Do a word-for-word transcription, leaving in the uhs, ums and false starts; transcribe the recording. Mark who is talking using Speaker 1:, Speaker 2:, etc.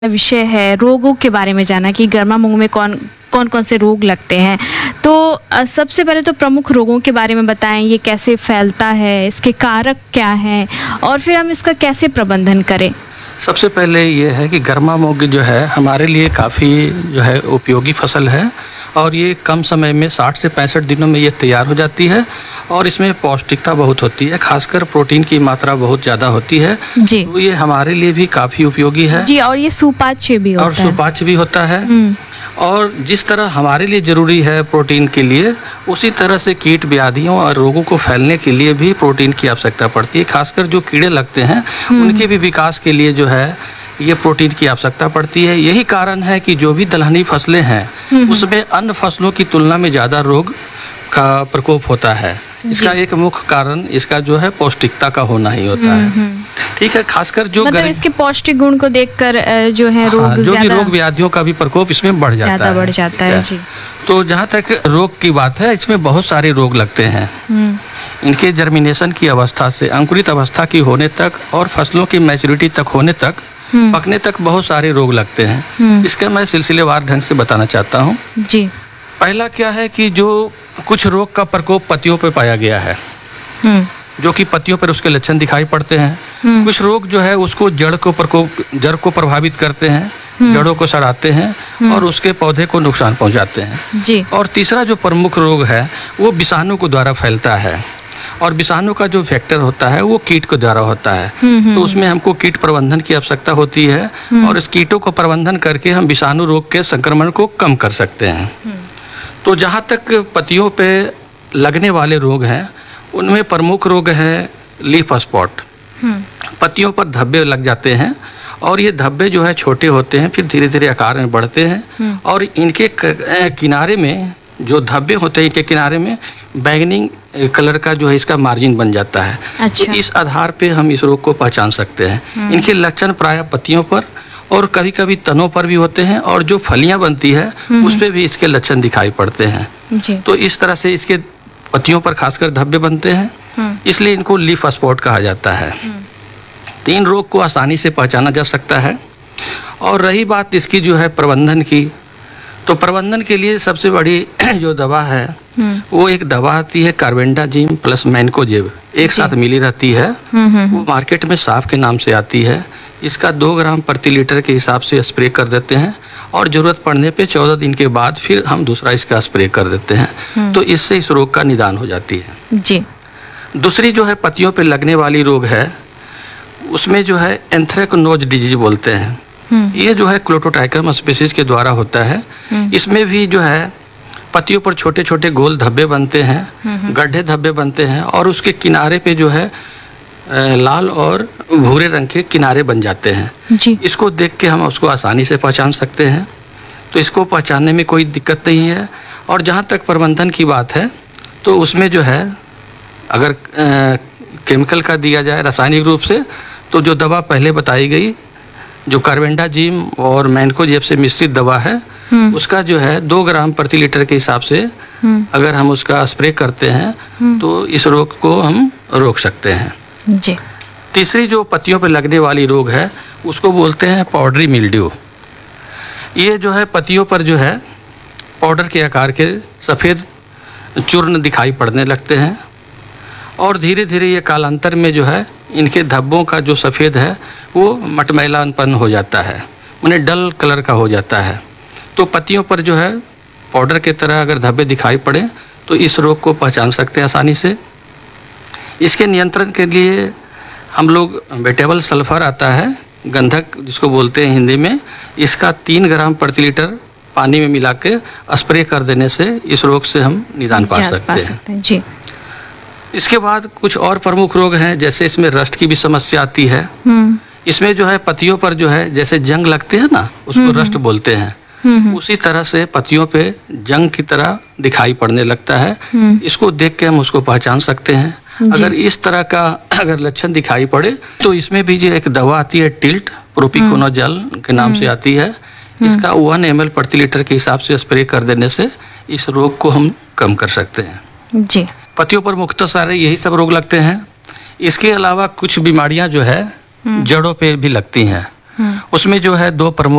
Speaker 1: विषय है रोगों के बारे में जाना कि गर्मा मूंग में कौन कौन कौन से रोग लगते हैं। तो अ, सबसे पहले तो प्रमुख रोगों के बारे में बताएं, ये कैसे फैलता है, इसके कारक क्या हैं और फिर हम इसका कैसे प्रबंधन करें।
Speaker 2: सबसे पहले ये है कि गर्मा मूंग जो है हमारे लिए काफ़ी जो है उपयोगी फसल है और ये कम समय में साठ से पैंसठ दिनों में ये तैयार हो जाती है और इसमें पौष्टिकता बहुत होती है, खासकर प्रोटीन की मात्रा बहुत ज़्यादा होती है।
Speaker 1: जी
Speaker 2: तो ये हमारे लिए भी काफ़ी उपयोगी है
Speaker 1: जी, और ये सुपाच्य भी होता
Speaker 2: और
Speaker 1: है।
Speaker 2: सुपाच्य भी होता है।
Speaker 1: हम्म,
Speaker 2: और जिस तरह हमारे लिए ज़रूरी है प्रोटीन के लिए, उसी तरह से कीट व्याधियों और रोगों को फैलने के लिए भी प्रोटीन की आवश्यकता पड़ती है। खासकर जो कीड़े लगते हैं उनके भी विकास के लिए जो है ये प्रोटीन की आवश्यकता पड़ती है। यही कारण है कि जो भी दलहनी फसलें हैं उसमें अन्य फसलों की तुलना में ज़्यादा रोग का प्रकोप होता है। इसका एक मुख्य कारण इसका जो है पौष्टिकता का होना ही होता है। ठीक है, खासकर जो
Speaker 1: मतलब इसके पौष्टिक गुण को देखकर अ, जो है रोग
Speaker 2: हाँ, जो भी
Speaker 1: ज्यादा
Speaker 2: रोग व्याधियों का भी प्रकोप इसमें बढ़ जाता
Speaker 1: ज्यादा
Speaker 2: है।
Speaker 1: बढ़ जाता
Speaker 2: ठीक
Speaker 1: है। जी
Speaker 2: तो जहाँ तक रोग की बात है, इसमें बहुत सारे रोग लगते हैं।
Speaker 1: हम्म,
Speaker 2: इनके जर्मिनेशन की अवस्था से अंकुरित अवस्था की होने तक और फसलों की मैच्योरिटी तक होने तक, पकने तक बहुत सारे रोग लगते हैं। इसका मैं सिलसिलेवार ढंग से बताना चाहता हूँ।
Speaker 1: जी
Speaker 2: पहला क्या है कि जो कुछ रोग का प्रकोप पत्तियों पर पाया गया है,
Speaker 1: हम्म,
Speaker 2: जो कि पत्तियों पर उसके लक्षण दिखाई पड़ते हैं। कुछ रोग जो है उसको जड़ को प्रकोप जड़ को प्रभावित करते हैं, जड़ों को सड़ाते हैं और उसके पौधे को नुकसान पहुंचाते हैं।
Speaker 1: जी
Speaker 2: और तीसरा जो प्रमुख रोग है वो विषाणु के द्वारा फैलता है और विषाणु का जो फैक्टर होता है वो कीट के द्वारा होता है। तो उसमें हमको कीट प्रबंधन की आवश्यकता होती है और इस कीटों को प्रबंधन करके हम विषाणु रोग के संक्रमण को कम कर सकते हैं। तो जहाँ तक पत्तियों पे लगने वाले रोग हैं उनमें प्रमुख रोग है लीफ स्पॉट। पत्तियों पर धब्बे लग जाते हैं और ये धब्बे जो है छोटे होते हैं, फिर धीरे धीरे आकार में बढ़ते हैं और इनके किनारे में जो धब्बे होते हैं इनके किनारे में बैगनी कलर का जो है इसका मार्जिन बन जाता है।
Speaker 1: अच्छा।
Speaker 2: तो इस आधार पे हम इस रोग को पहचान सकते हैं। इनके लक्षण प्रायः पत्तियों पर और कभी कभी तनों पर भी होते हैं और जो फलियां बनती है उस पर भी इसके लक्षण दिखाई पड़ते हैं।
Speaker 1: जी
Speaker 2: तो इस तरह से इसके पत्तियों पर खासकर धब्बे बनते हैं, इसलिए इनको लीफ स्पॉट कहा जाता है। तीन रोग को आसानी से पहचाना जा सकता है। और रही बात इसकी जो है प्रबंधन की, तो प्रबंधन के लिए सबसे बड़ी जो दवा है वो एक दवा आती है कार्बेंडाजिम प्लस मैनकोजेब, एक साथ मिली रहती है। वो मार्केट में साफ के नाम से आती है। इसका दो ग्राम प्रति लीटर के हिसाब से स्प्रे कर देते हैं और ज़रूरत पड़ने पे चौदह दिन के बाद फिर हम दूसरा इसका स्प्रे कर देते हैं। तो इससे इस रोग का निदान हो जाती है।
Speaker 1: जी
Speaker 2: दूसरी जो है पत्तियों पे लगने वाली रोग है उसमें जो है एंथ्रेक्नोज डिजीज बोलते हैं। ये जो है क्लोटोट्राइकम स्पीसीज के द्वारा होता है। इसमें भी जो है पत्तियों पर छोटे छोटे गोल धब्बे बनते हैं, गड्ढे धब्बे बनते हैं और उसके किनारे पे जो है लाल और भूरे रंग के किनारे बन जाते हैं।
Speaker 1: जी
Speaker 2: इसको देख के हम उसको आसानी से पहचान सकते हैं। तो इसको पहचानने में कोई दिक्कत नहीं है। और जहाँ तक प्रबंधन की बात है तो उसमें जो है अगर आ, केमिकल का दिया जाए रासायनिक रूप से, तो जो दवा पहले बताई गई जो कार्बेंडाजिम और मैनकोजेब से मिश्रित दवा है उसका जो है दो ग्राम प्रति लीटर के हिसाब से अगर हम उसका स्प्रे करते हैं तो इस रोग को हम रोक सकते हैं।
Speaker 1: जी
Speaker 2: तीसरी जो पत्तियों पर लगने वाली रोग है उसको बोलते हैं पाउडरी मिल्ड्यू। ये जो है पत्तियों पर जो है पाउडर के आकार के सफ़ेद चूर्ण दिखाई पड़ने लगते हैं और धीरे धीरे ये कालांतर में जो है इनके धब्बों का जो सफ़ेद है वो मटमैलापन हो जाता है, उन्हें डल कलर का हो जाता है। तो पत्तियों पर जो है पाउडर के तरह अगर धब्बे दिखाई पड़े तो इस रोग को पहचान सकते हैं आसानी से। इसके नियंत्रण के लिए हम लोग वेटेबल सल्फर आता है, गंधक जिसको बोलते हैं हिंदी में, इसका तीन ग्राम प्रति लीटर पानी में मिला के स्प्रे कर देने से इस रोग से हम निदान पा सकते हैं।
Speaker 1: जी
Speaker 2: इसके बाद कुछ और प्रमुख रोग हैं, जैसे इसमें रस्ट की भी समस्या आती है। इसमें जो है पत्तियों पर जो है जैसे जंग लगते हैं ना, उसको रस्ट बोलते हैं। उसी तरह से पत्तियों पे जंग की तरह दिखाई पड़ने लगता है। इसको देख के हम उसको पहचान सकते हैं। अगर इस तरह का अगर लक्षण दिखाई पड़े तो इसमें भी जो एक दवा आती है टिल्ट प्रोपिकोनोजल के नाम से आती है। इसका वन एम एल प्रति लीटर के हिसाब से स्प्रे कर देने से इस रोग को हम कम कर सकते हैं।
Speaker 1: जी
Speaker 2: पत्तियों पर मुख्यतः सारे यही सब रोग लगते हैं। इसके अलावा कुछ बीमारियां जो है जड़ों पे भी लगती हैं। उसमें जो है दो प्रमुख